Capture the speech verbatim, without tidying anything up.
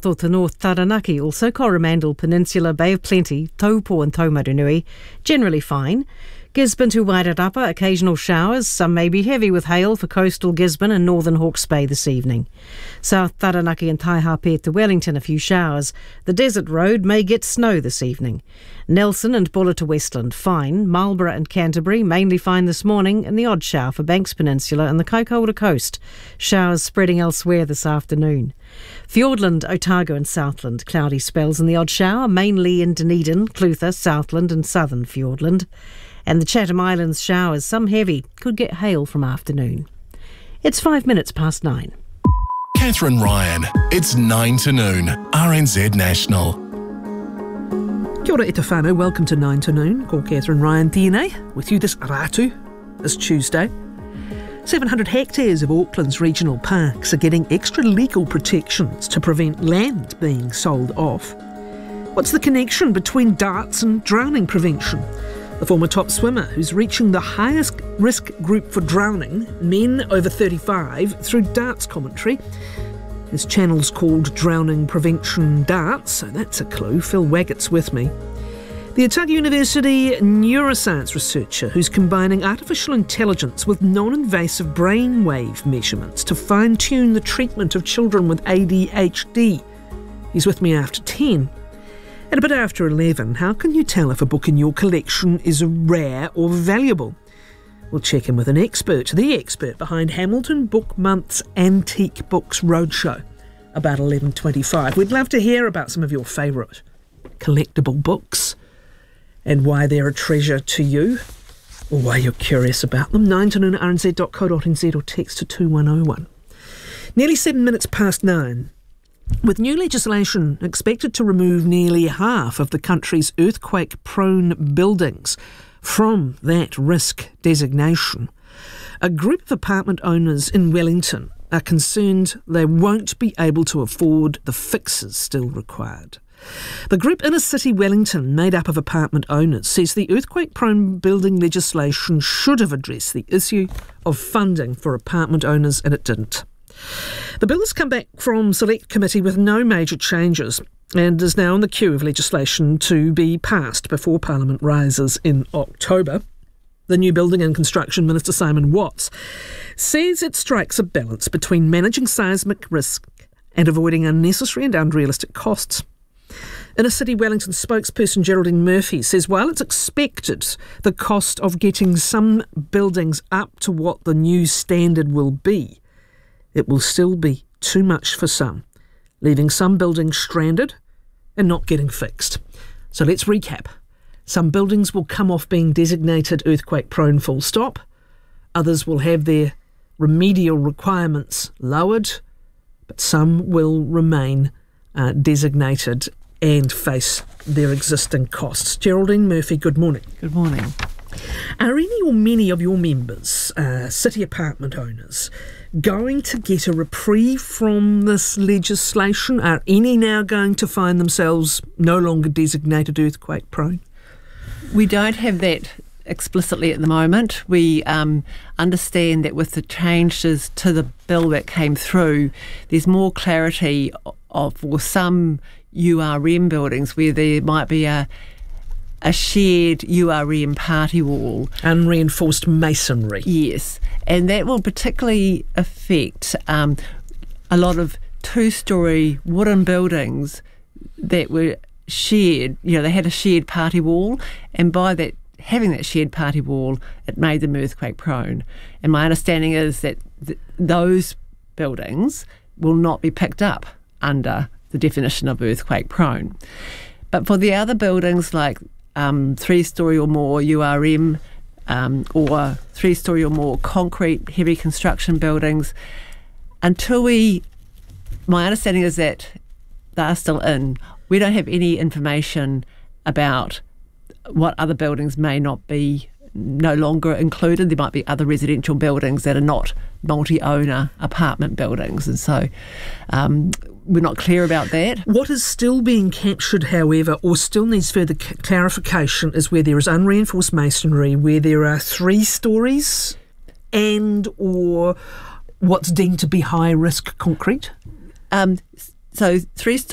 south or to north Taranaki, also Coromandel Peninsula, Bay of Plenty, Taupo and Taumarunui, generally fine. Gisborne to Wairarapa, occasional showers, some may be heavy with hail for coastal Gisborne and northern Hawke's Bay this evening. South Taranaki and Taihape to Wellington, a few showers. The Desert Road may get snow this evening. Nelson and Buller to Westland, fine. Marlborough and Canterbury, mainly fine this morning, and the odd shower for Banks Peninsula and the Kaikoura Coast. Showers spreading elsewhere this afternoon. Fiordland, Otago and Southland, cloudy spells and the odd shower, mainly in Dunedin, Clutha, Southland and southern Fiordland. And the Chatham Islands showers, some heavy, could get hail from afternoon. It's five minutes past nine. Catherine Ryan, it's nine to noon, R N Z National. Kia ora e te whānau, welcome to nine to noon. Ko Catherine Ryan tēnei, with you this rātu, this Tuesday. seven hundred hectares of Auckland's regional parks are getting extra legal protections to prevent land being sold off. What's the connection between darts and drowning prevention? The former top swimmer who's reaching the highest risk group for drowning, men over thirty-five, through darts commentary. His channel's called Drowning Prevention Darts, so that's a clue. Phil Waggett's with me. The Otago University neuroscience researcher who's combining artificial intelligence with non-invasive brainwave measurements to fine-tune the treatment of children with A D H D. He's with me after ten. At a bit after eleven, how can you tell if a book in your collection is rare or valuable? We'll check in with an expert, the expert behind Hamilton Book Month's Antique Books Roadshow, about eleven twenty-five. We'd love to hear about some of your favourite collectible books and why they're a treasure to you, or why you're curious about them. nine to noon at r n z dot co dot n z or text to two one oh one. Nearly seven minutes past nine. With new legislation expected to remove nearly half of the country's earthquake-prone buildings from that risk designation, a group of apartment owners in Wellington are concerned they won't be able to afford the fixes still required. The group Inner City Wellington, made up of apartment owners, says the earthquake-prone building legislation should have addressed the issue of funding for apartment owners, and it didn't. The bill has come back from Select Committee with no major changes and is now in the queue of legislation to be passed before Parliament rises in October. The new Building and Construction Minister, Simon Watts, says it strikes a balance between managing seismic risk and avoiding unnecessary and unrealistic costs. Inner City Wellington spokesperson Geraldine Murphy says while it's expected the cost of getting some buildings up to what the new standard will be, it will still be too much for some, leaving some buildings stranded and not getting fixed. So let's recap. Some buildings will come off being designated earthquake-prone full stop. Others will have their remedial requirements lowered, but some will remain uh, designated and face their existing costs. Geraldine Murphy, good morning. Good morning. Are any or many of your members, uh, city apartment owners, going to get a reprieve from this legislation? Are any now going to find themselves no longer designated earthquake prone? We don't have that explicitly at the moment. We um, understand that with the changes to the bill that came through, there's more clarity of for some U R M buildings where there might be a a shared U R M party wall. Unreinforced masonry. Yes, and that will particularly affect um, a lot of two-storey wooden buildings that were shared, you know, they had a shared party wall, and by that, having that shared party wall, it made them earthquake prone. And my understanding is that th- those buildings will not be picked up under the definition of earthquake prone. But for the other buildings like um, three-storey or more U R M um, or three-storey or more concrete heavy construction buildings, until we, my understanding is that they're still in, we don't have any information about what other buildings may not be no longer included. There might be other residential buildings that are not multi-owner apartment buildings, and so um, we're not clear about that. What is still being captured, however, or still needs further c- clarification, is where there is unreinforced masonry, where there are three stories and or what's deemed to be high-risk concrete? Um, so three